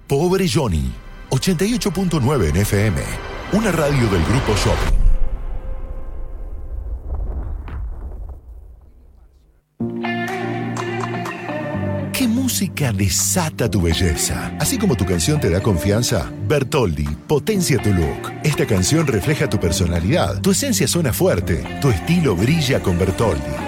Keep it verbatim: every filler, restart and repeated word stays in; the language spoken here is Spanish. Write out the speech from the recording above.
Pobre Johnny, ochenta y ocho punto nueve en F M, una radio del Grupo Shopping. ¿Qué música desata tu belleza? Así como tu canción te da confianza, Bertoldi potencia tu look. Esta canción refleja tu personalidad, tu esencia suena fuerte, tu estilo brilla con Bertoldi.